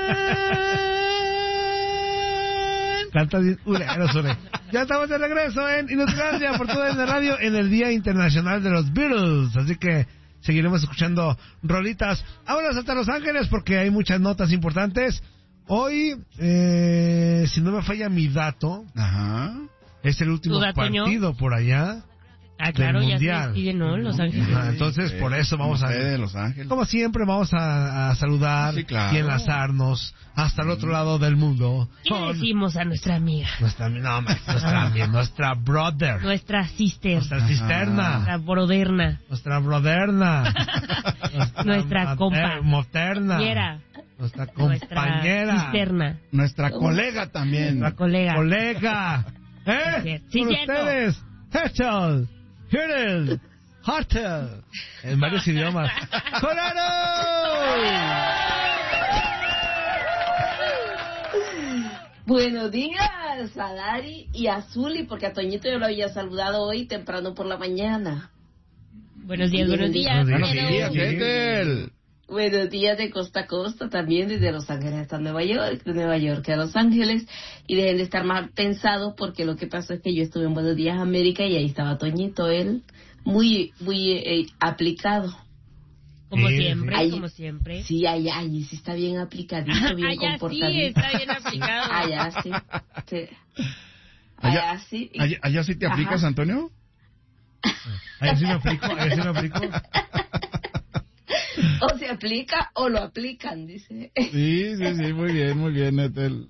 Canta bien, Ya estamos de regreso en Inutrancia por toda la radio en el Día Internacional de los Beatles. Así que seguiremos escuchando rolitas. Vámonos hasta Los Ángeles porque hay muchas notas importantes. Hoy, si no me falla mi dato, es el último partido por allá. Claro, del ya mundial. se despide, ¿no? Los Ángeles. Entonces, por eso vamos a... de Los Ángeles. Como siempre, vamos a saludar y enlazarnos hasta el otro lado del mundo. ¿Qué le decimos a nuestra amiga? Nuestra brother. Nuestra sister. Nuestra cisterna. Nuestra broderna. Nuestra broderna. Nuestra compa. Moderna. Quiera. Nuestra compañera. Cisterna. Nuestra colega también. Nuestra colega. Colega. Sí, Con cierto. ustedes, Hechel, Hirel, Hartel, en varios idiomas. ¡Colaro! Buenos días a Dari y a Zuli, porque a Toñito yo lo había saludado hoy temprano por la mañana. Buenos días. Buenos días, Ethel. Buenos días de costa a costa, también desde Los Ángeles hasta Nueva York, de Nueva York a Los Ángeles, y dejen de estar mal pensados porque lo que pasó es que yo estuve en Buenos Días América y ahí estaba Toñito, él muy aplicado. Como siempre. Sí, allí sí está bien aplicadito, bien comportadito. Sí, está bien aplicado. Allá sí. ¿Allá sí te aplicas, Antonio? Allá sí me aplico. O se aplica o lo aplican, dice. Sí, muy bien, Ethel.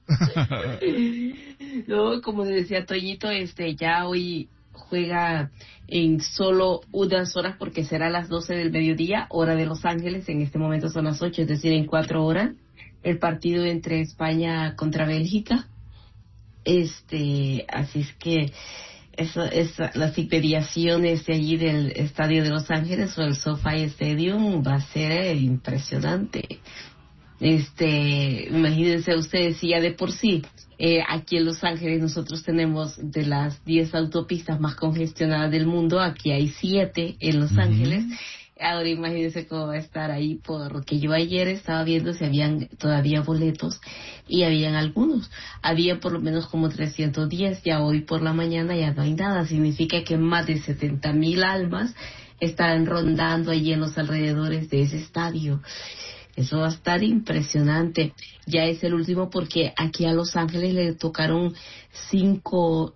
No, como decía Toñito, ya hoy juega en solo unas horas porque será a las 12 del mediodía, hora de Los Ángeles, en este momento son las 8, es decir, en 4 horas, el partido entre España contra Bélgica. Así es que las inmediaciones de allí del estadio de Los Ángeles o el SoFi Stadium va a ser impresionante. Imagínense ustedes, si ya de por sí aquí en Los Ángeles nosotros tenemos de las 10 autopistas más congestionadas del mundo, aquí hay 7 en Los Ángeles. Ahora imagínense cómo va a estar ahí, porque yo ayer estaba viendo si habían todavía boletos y habían algunos. Había por lo menos como 310, ya hoy por la mañana ya no hay nada. Significa que más de 70,000 almas estarán rondando allí en los alrededores de ese estadio. Eso va a estar impresionante. Ya es el último porque aquí a Los Ángeles le tocaron 5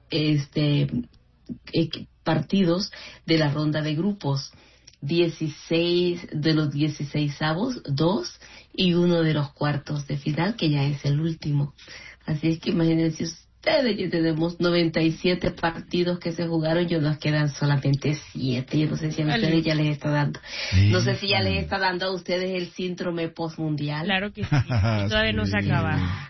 partidos de la ronda de grupos. 16 de los 16avos, 2 y 1 de los cuartos de final, que ya es el último. Así es que imagínense ustedes, ya tenemos 97 partidos que se jugaron y nos quedan solamente 7. Yo no sé si a ustedes ya les está dando. No sé si ya les está dando a ustedes el síndrome postmundial. Claro que sí. Y todavía no se acaba.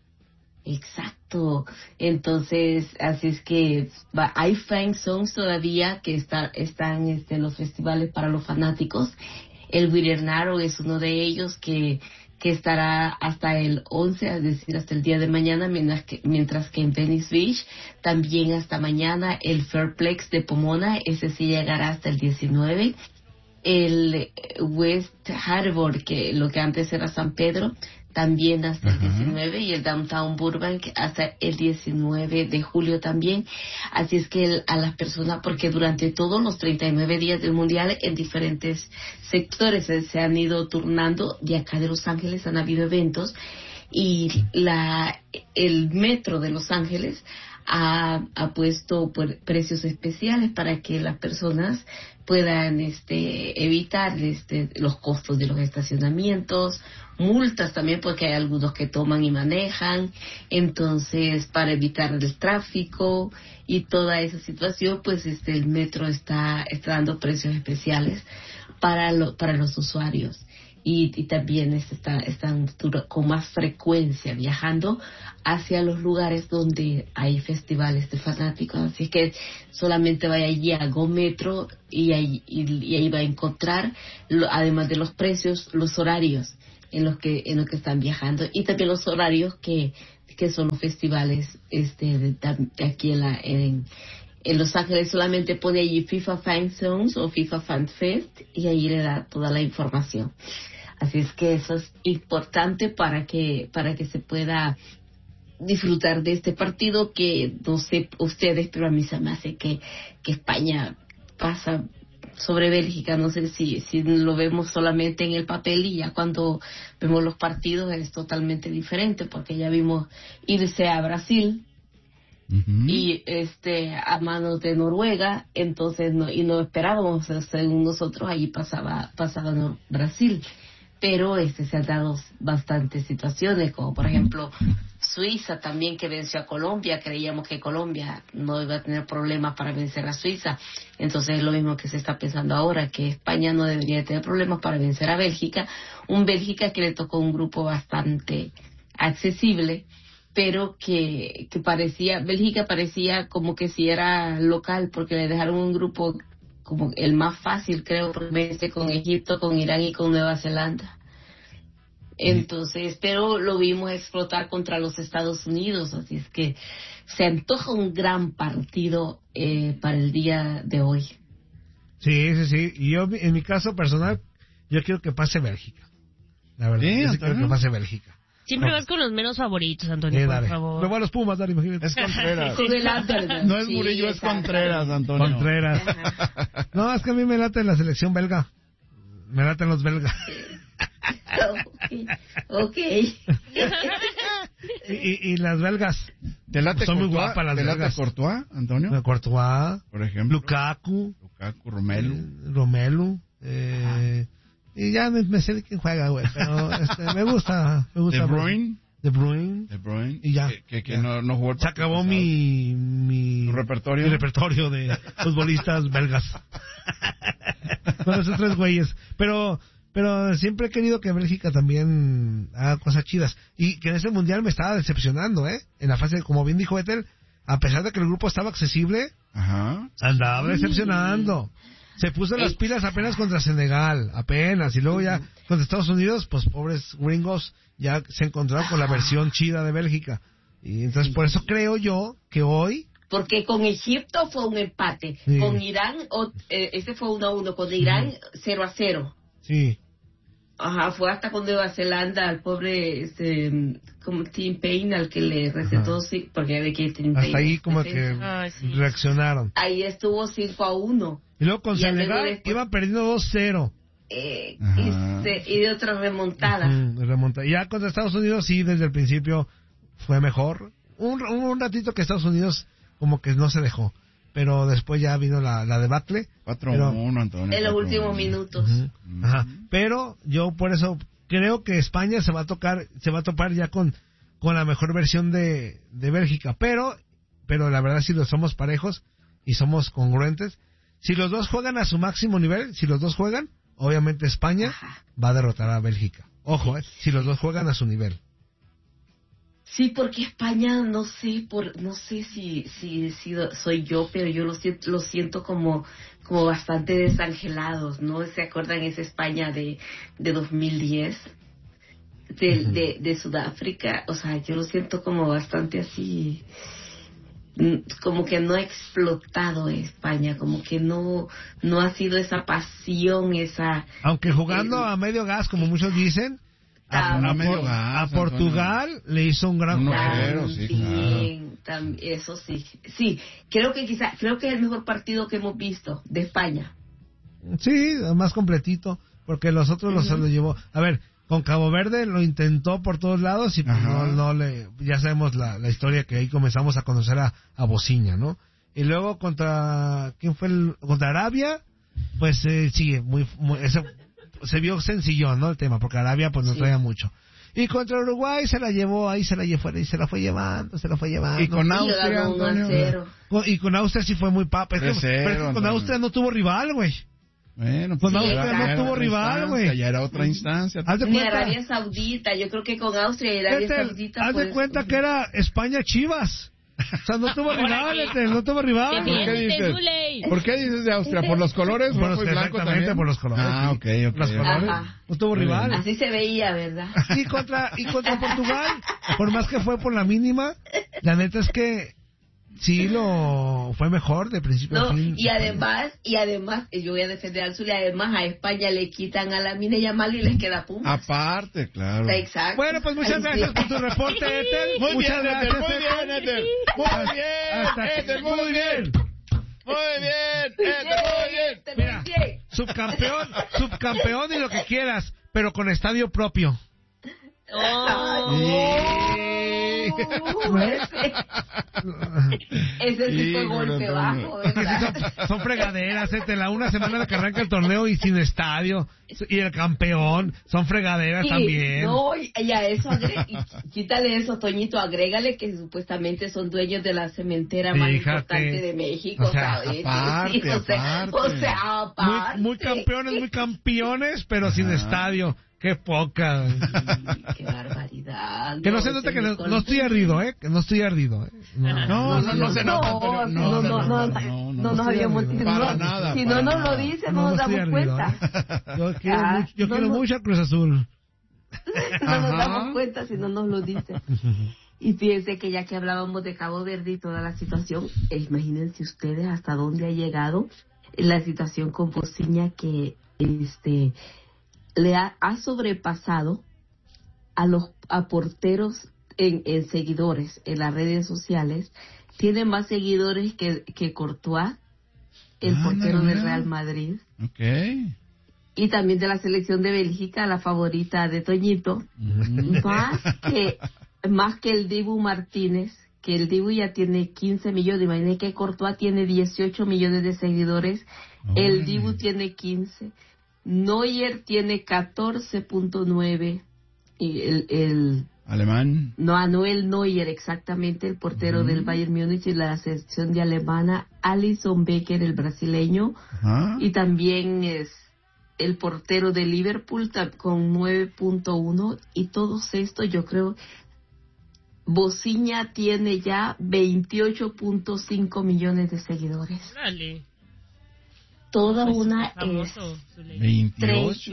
Exacto. Entonces, así es que hay fan songs todavía que están en los festivales para los fanáticos. El Guirernaro es uno de ellos que estará hasta el 11, es decir, hasta el día de mañana, mientras que en Venice Beach también hasta mañana. El Fairplex de Pomona, ese sí llegará hasta el 19. El West Harbor, que lo que antes era San Pedro, también hasta el 19, y el Downtown Burbank hasta el 19 de julio también. Así es que a las personas, porque durante todos los 39 días del Mundial en diferentes sectores se han ido turnando, de acá de Los Ángeles han habido eventos, y el metro de Los Ángeles ha puesto precios especiales para que las personas puedan evitar los costos de los estacionamientos, multas también porque hay algunos que toman y manejan. Entonces, para evitar el tráfico y toda esa situación, pues el metro está dando precios especiales para los usuarios. Y también están con más frecuencia viajando hacia los lugares donde hay festivales de fanáticos. Así que solamente vaya allí a Go Metro y ahí va a encontrar, además de los precios, los horarios en los que están viajando, y también los horarios que son los festivales de aquí en Los Ángeles. Solamente pone allí FIFA Fan Zones o FIFA Fan Fest y ahí le da toda la información. Así es que eso es importante para que se pueda disfrutar de este partido, que no sé ustedes, pero a mí se me hace que España pasa sobre Bélgica. No sé si lo vemos solamente en el papel, y ya cuando vemos los partidos es totalmente diferente, porque ya vimos irse a Brasil y a manos de Noruega, entonces no esperábamos, según nosotros allí pasaba Brasil, pero se han dado bastantes situaciones, como por ejemplo Suiza también, que venció a Colombia. Creíamos que Colombia no iba a tener problemas para vencer a Suiza, entonces es lo mismo que se está pensando ahora, que España no debería tener problemas para vencer a Bélgica, un Bélgica que le tocó un grupo bastante accesible, pero que Bélgica parecía como que si era local, porque le dejaron un grupo como el más fácil, creo, con Egipto, con Irán y con Nueva Zelanda. Entonces, pero lo vimos explotar contra los Estados Unidos, así es que se antoja un gran partido para el día de hoy. Sí. Y yo, en mi caso personal, yo quiero que pase Bélgica. La verdad, yo sí quiero que pase Bélgica. Siempre vas con los menos favoritos, Antonio, por favor. Luego a los Pumas, Dari, imagínate. Es Contreras. Con el Anderlecht. No es Murillo, es Contreras, Antonio. Contreras. No, es que a mí me late la selección belga. Me laten los belgas. Okay. y las belgas. ¿Te late son muy Courtois? guapas las ¿Te late belgas. Courtois, Antonio? Courtois, por ejemplo. Lukaku, Romelu. Y ya me sé de quién juega, güey, pero me gusta. De Bruyne. Y ya. Que no jugó. Se acabó mi repertorio. Mi repertorio de futbolistas belgas. Con esos 3 güeyes. Pero siempre he querido que Bélgica también haga cosas chidas. Y que en ese mundial me estaba decepcionando, En la fase, como bien dijo Betel, a pesar de que el grupo estaba accesible, andaba decepcionando. Se puso las pilas apenas contra Senegal, apenas, y luego ya contra Estados Unidos, pues pobres gringos ya se encontraron con la versión chida de Bélgica. Y entonces por eso creo yo que hoy... Porque con Egipto fue un empate, con Irán, ese fue 1-1, con Irán 0-0. Sí. Ajá, fue hasta con Nueva Zelanda, al pobre como Tim Payne, al que le recetó, sí, porque de que Tim Payne hasta ahí como que reaccionaron. Ahí estuvo 5-1. Y luego con Senegal iba perdiendo 2-0. Y de otra remontada. Y ya contra Estados Unidos sí, desde el principio fue mejor. Un ratito que Estados Unidos como que no se dejó, pero después ya vino la debacle. 4-1, Antonio. En los últimos minutos. Ajá. Pero yo por eso creo que España se va a topar ya con la mejor versión de Bélgica, pero la verdad, si los somos parejos y somos congruentes, si los dos juegan a su máximo nivel, obviamente España va a derrotar a Bélgica. Ojo, si los dos juegan a su nivel. Sí, porque España, no sé si soy yo, pero yo lo siento como bastante desangelados, ¿no? ¿Se acuerdan esa España de 2010? De Sudáfrica, o sea, yo lo siento como bastante así, como que no ha explotado España, como que no ha sido esa pasión, aunque jugando a medio gas, como muchos dicen, a Portugal le hizo un gran juego. Eso sí, creo que es el mejor partido que hemos visto de España. Sí, más completito, porque los otros los llevó. A ver, con Cabo Verde lo intentó por todos lados y pues ya sabemos la historia, que ahí comenzamos a conocer a Bociña, ¿no? Y luego contra Arabia, pues sigue eso se vio sencillo, ¿no? El tema, porque Arabia pues no traía mucho. Y contra Uruguay se la llevó, ahí se la fue llevando. Y con Austria, Antonio. Y con Austria sí fue muy papa. Pero con Austria no tuvo rival, güey. Bueno, pues Austria no tuvo rival, güey. Ya era otra instancia. Ni Arabia Saudita, yo creo que con Austria y Arabia Saudita. Haz de cuenta que era España-Chivas. O sea, no tuvo rival, no tuvo rival. ¿Por qué dices de Austria? ¿Por los colores? Por los blanco también. Por los colores. Ok. Los colores. No tuvo rival. Así se veía, ¿verdad? Y contra Portugal, por más que fue por la mínima, la neta es que sí lo fue mejor de principio a fin. Y además, yo voy a defender al Zulia, además a España le quitan a la mina Yamal y les queda Pumas. Aparte, claro. Exacto. Bueno, pues muchas gracias por tu reporte, Ethel. Muchas gracias, Ethel. Muy bien, Ethel. Muy bien. Mira, subcampeón y lo que quieras, pero con estadio propio. Ese sí fue golpe bajo, ¿verdad? Son fregaderas, la una semana de que arranca el torneo y sin estadio, y el campeón, son fregaderas también. No, y a eso quítale eso, Toñito, agrégale que supuestamente son dueños de la cementera más importante de México, ¿sabes? Aparte. Muy campeones, pero sin estadio. Qué poca. Qué barbaridad. Que no se note que no estoy ardido, que no estoy ardido. No se nota. No nos habíamos para nada. Si no nos lo dice, no nos damos cuenta. Yo quiero mucho a Cruz Azul. No nos damos cuenta si no nos lo dice. Y fíjense que ya que hablábamos de Cabo Verde y toda la situación, imagínense ustedes hasta dónde ha llegado la situación con Bociña, que le ha sobrepasado a porteros en seguidores en las redes sociales. Tiene más seguidores que Courtois, el portero del Real Madrid. Okay. Y también de la selección de Bélgica, la favorita de Toñito. Más que el Dibu Martínez, que el Dibu ya tiene 15 millones. Imagínense que Courtois tiene 18 millones de seguidores. El Dibu tiene 15. Neuer tiene 14.9 y el alemán. Manuel Neuer, exactamente, el portero del Bayern Múnich y la selección de alemana, Alisson Becker, el brasileño, y también es el portero de Liverpool con 9.1, y todos estos, yo creo, Bociña tiene ya 28.5 millones de seguidores. Dale. Toda una famoso, 28.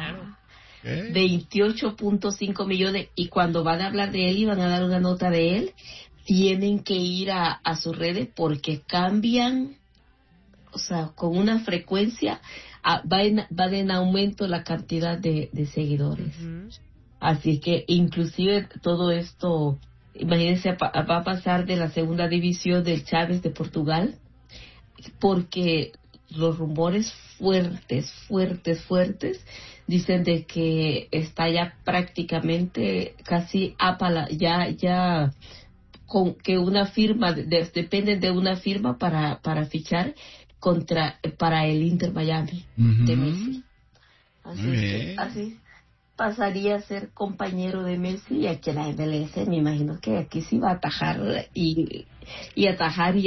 28.5 millones, y cuando van a hablar de él y van a dar una nota de él, tienen que ir a sus redes porque cambian, o sea, con una frecuencia, va en aumento la cantidad de seguidores. Así que inclusive todo esto, imagínense, va a pasar de la segunda división del Chaves de Portugal, porque los rumores fuertes dicen de que está ya prácticamente casi ya con que una firma dependen de una firma para fichar para el Inter Miami de Messi. Así pasaría a ser compañero de Messi, y aquí en la MLS me imagino que aquí sí va a atajar y atajar.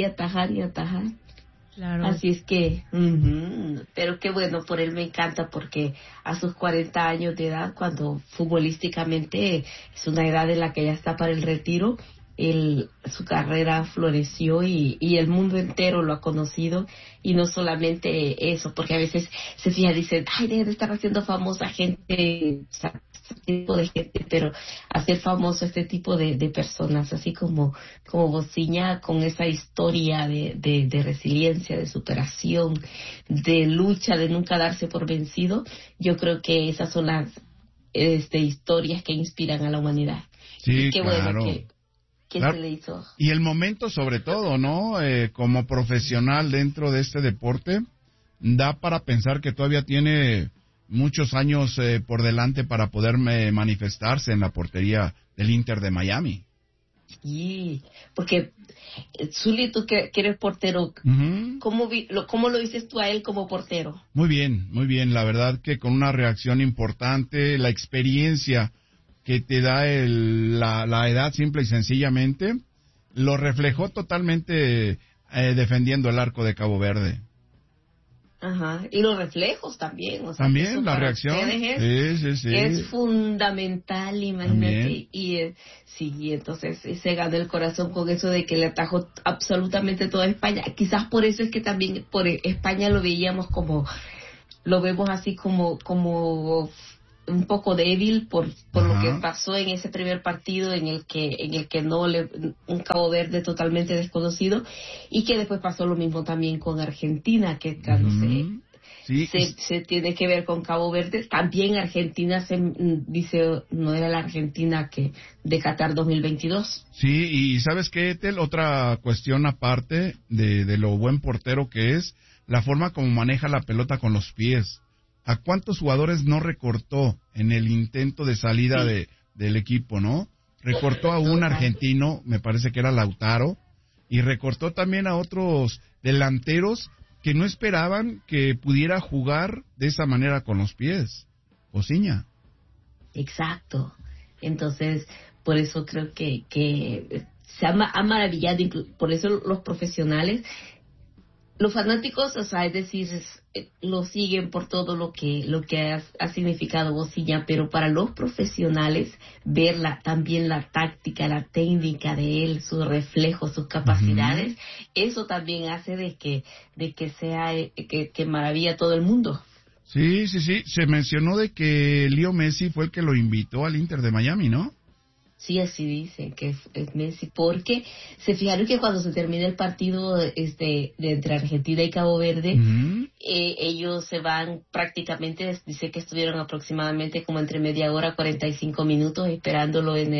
Claro. Así es que, pero qué bueno, por él me encanta, porque a sus 40 años de edad, cuando futbolísticamente es una edad en la que ya está para el retiro, su carrera floreció y el mundo entero lo ha conocido, y no solamente eso, porque a veces se fija, dicen, ay, debe estar haciendo famosa gente, o sea, este tipo de gente, pero hacer famoso este tipo de personas, así como Bociña, con esa historia de resiliencia, de superación, de lucha, de nunca darse por vencido. Yo creo que esas son las historias que inspiran a la humanidad. Sí, y qué claro. Bueno que se le hizo. Y el momento, sobre todo, ¿no? Como profesional dentro de este deporte, da para pensar que todavía tiene muchos años por delante para poder manifestarse en la portería del Inter de Miami. Sí, porque Zuli, tú que eres portero, ¿cómo lo dices tú a él como portero? Muy bien, la verdad que con una reacción importante, la experiencia que te da la edad, simple y sencillamente, lo reflejó totalmente defendiendo el arco de Cabo Verde. Ajá, y los reflejos también. O sea, también la reacción. Sí. Es fundamental, imagínate. Y sí, entonces se ganó el corazón con eso de que le atajó absolutamente toda España. Quizás por eso es que también por España lo vemos así como un poco débil por lo que pasó en ese primer partido en el que un Cabo Verde totalmente desconocido, y que después pasó lo mismo también con Argentina, que cuando se tiene que ver con Cabo Verde, también Argentina se dice no era la Argentina que de Qatar 2022. Sí, y ¿sabes qué, Ethel? Otra cuestión aparte de lo buen portero que es, la forma como maneja la pelota con los pies. ¿A cuántos jugadores no recortó en el intento de salida del equipo, no? Recortó a un argentino, me parece que era Lautaro, y recortó también a otros delanteros que no esperaban que pudiera jugar de esa manera con los pies. Osiña. Exacto. Entonces, por eso creo que se ha maravillado, por eso los profesionales, los fanáticos, o sea, es decir, lo siguen por todo lo que ha significado Osiña, pero para los profesionales, ver también la táctica, la técnica de él, sus reflejos, sus capacidades, eso también hace de que sea, que maravilla a todo el mundo. Sí, se mencionó de que Leo Messi fue el que lo invitó al Inter de Miami, ¿no? Sí, así dicen que es Messi, porque se fijaron que cuando se termina el partido de entre Argentina y Cabo Verde, ellos se van prácticamente, dice que estuvieron aproximadamente como entre media hora, 45 minutos esperándolo en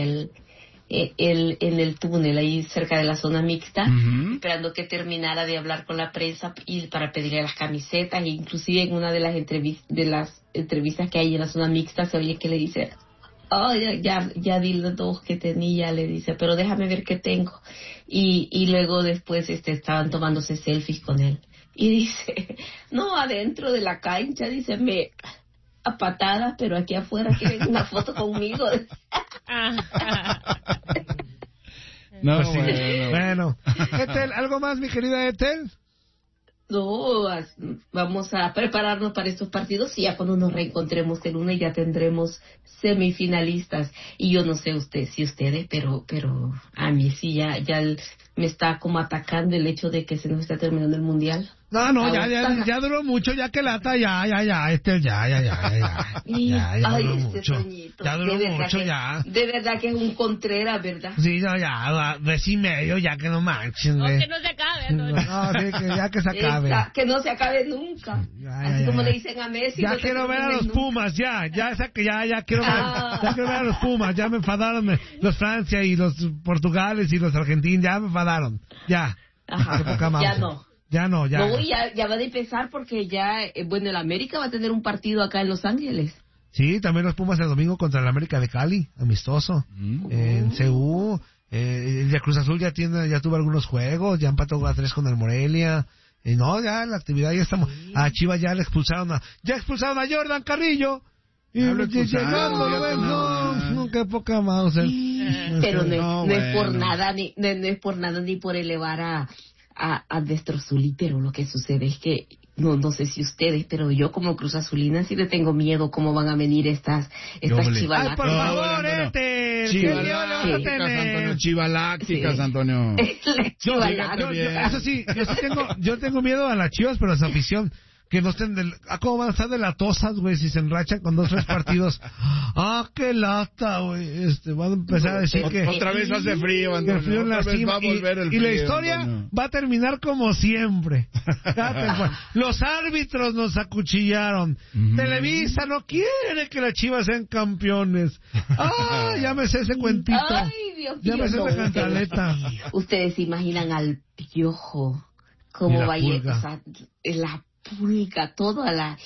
el túnel ahí cerca de la zona mixta, esperando que terminara de hablar con la prensa y para pedirle las camisetas. E inclusive en una de las entrevistas que hay en la zona mixta se oye que le dice: ya di los dos que tenía, le dice, pero déjame ver qué tengo. Y luego después estaban tomándose selfies con él. Y dice, no, adentro de la cancha, dice, a patadas, pero aquí afuera quieren una foto conmigo. No, pues sí. Bueno. Ethel, ¿algo más, mi querida Ethel? No, vamos a prepararnos para estos partidos y ya cuando nos reencontremos el lunes ya tendremos semifinalistas. Y yo no sé ustedes, pero a mí sí ya me está como atacando el hecho de que se nos está terminando el mundial. No, ya duró mucho, ya que lata, ya. Ya duró mucho, ya. De verdad que es un Contreras, ¿verdad? Sí, ya, 2.5, ya que no manches, no, que no se acabe. No, sí, que ya que se acabe. Que no se acabe nunca. Así como le dicen a Messi. Ya quiero ver a los Pumas, ya quiero ver a los Pumas, ya me enfadaron los Francia y los Portugales y los Argentinos, ya me enfadaron, ya. Ajá, ya no. Ya. No, ya van a empezar porque ya, el América va a tener un partido acá en Los Ángeles. Sí, también los Pumas el domingo contra el América de Cali, amistoso, en CU. El Cruz Azul ya tuvo algunos juegos, ya empató a 3 con el Morelia. No, ya la actividad ya estamos. A Chivas ya expulsaron a Jordan Carrillo. Y qué poca mouse. Pero no es por nada, ni por elevar a Destrozuli, pero lo que sucede es que no sé si ustedes, pero yo como Cruz Azulina sí le tengo miedo cómo van a venir estas chivalacas. ¡Ay, por favor, Chivalácticas, Antonio. Yo tengo miedo a las Chivas, pero a su afición. Que no estén ¿cómo van a estar de latosas, güey? Si se enrachan con 2 o 3 partidos. ¡Qué lata, güey! Van a empezar a decir que... Otra vez hace frío, Antonio. El frío en la cima, va a volver el frío, y la historia, Antonio, va a terminar como siempre. Los árbitros nos acuchillaron. Televisa no quiere que las Chivas sean campeones. Ya me sé ese cuentito. ¡Ay, Dios mío! Ya me sé esa cantaleta. Ustedes se imaginan al Piojo. ¿Cómo va a ir? O sea, la pulga, todo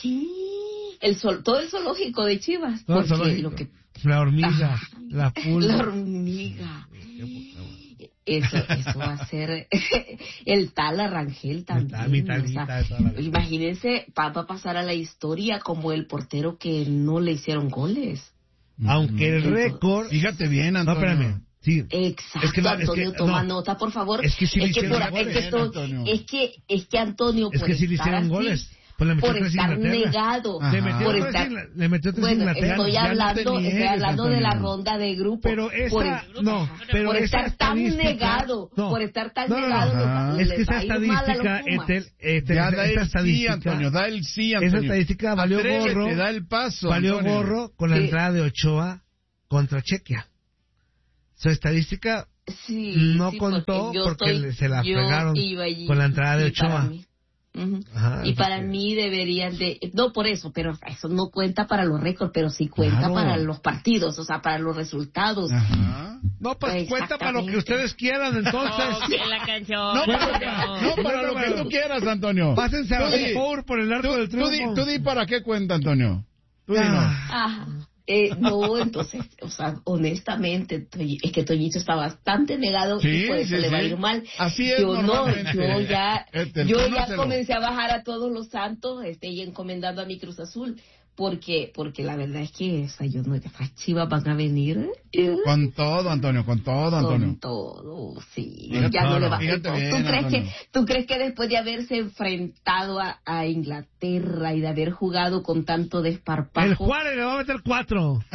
el zoológico de Chivas. Todo el zoológico. La hormiga, la pulga. La hormiga. Eso va a ser el tal Rangel también. Imagínense, va a pasar a la historia como el portero que no le hicieron goles. Aunque el récord... Fíjate bien, Antonio. No, espérame. Sí. Exacto, Antonio, toma nota, por favor. Es que sí le hicieron goles. Es que Antonio, es que sí le hicieron goles. Pues por estar negado. Por estar... Le metió 3 Inglaterra. Estoy hablando de la ronda de grupo. Pero esa, por estar tan negado. Por estar tan negado. Es que esa estadística, sí, Antonio, da el sí, Antonio. Esa estadística valió gorro. Te da el paso, valió Antonio. gorro con la entrada de Ochoa contra Chequia. Su estadística no contó porque se la pegaron con la entrada de Ochoa. Ajá, y para mí deberían de... No por eso, pero eso no cuenta para los récords, pero sí cuenta para los partidos, o sea, para los resultados. Ajá. No, pues cuenta para lo que ustedes quieran, entonces. La canción. No, para lo que tú quieras, Antonio. Pásense a por el arco del triunfo. Tú di para qué cuenta, Antonio. Tú dinos. No, entonces, o sea, honestamente, es que Toñito está bastante negado y por eso le va a ir mal. Así es, yo ya comencé a bajar a todos los santos y encomendando a mi Cruz Azul. Porque la verdad es que esas Chivas van a venir. Con todo, Antonio, con todo, Antonio. Con todo, sí. Ya no le va. ¿Tú crees que después de haberse enfrentado a Inglaterra y de haber jugado con tanto desparpajo... El Juárez le va a meter 4.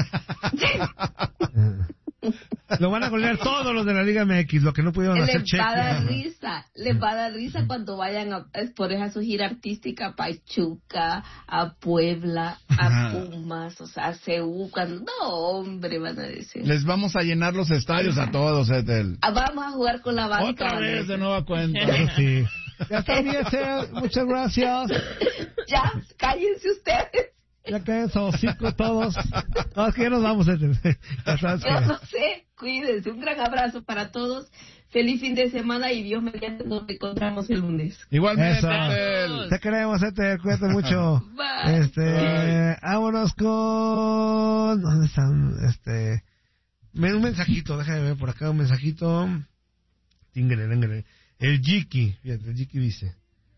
Lo van a golear todos los de la Liga MX, lo que no pudieron hacer Chequia. Les va a dar risa cuando vayan a exponer a su gira artística a Pachuca, a Puebla, a Pumas, o sea, a Seúl. No, hombre, van a decir. Les vamos a llenar los estadios a todos, Ethel. Vamos a jugar con la banca. Otra vez de nueva cuenta. Sí. Ya está bien, muchas gracias. Ya, cállense ustedes. Ya que son 5 todos. No, es que ya nos vamos. Yo no sé, cuídense. Un gran abrazo para todos. Feliz fin de semana y Dios mediante nos encontramos el lunes. Igualmente, te queremos, cuídate mucho. Bye. Vámonos con... ¿Dónde están? Un mensajito, déjame ver por acá un mensajito. Tingere. El Jiki, fíjate, el Jiki dice...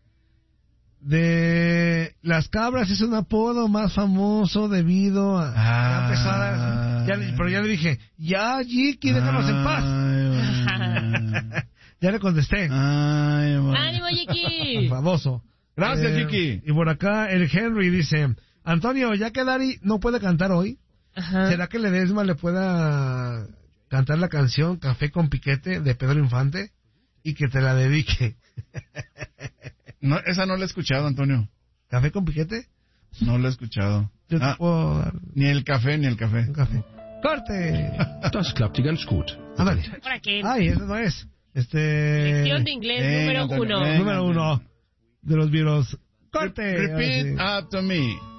De las cabras es un apodo más famoso debido a... pero ya le dije, ya, Jiki, déjanos en paz. Ya le contesté. ¡Ánimo, Jiki! Famoso. Gracias, Jiki. Y por acá el Henry dice, Antonio, ya que Dari no puede cantar hoy, ¿será que Ledesma le pueda cantar la canción Café con Piquete de Pedro Infante y que te la dedique? No, esa no la he escuchado, Antonio. ¿Café con Piquete? No la he escuchado. Yo te puedo dar... Ni el café. Un café. ¡Corte! Das klappte ganz gut. Ándale. ¿Para qué? Ay, eso no es. Lección de inglés número 1. Número 1 de los virus. ¡Corte! Repeat after me.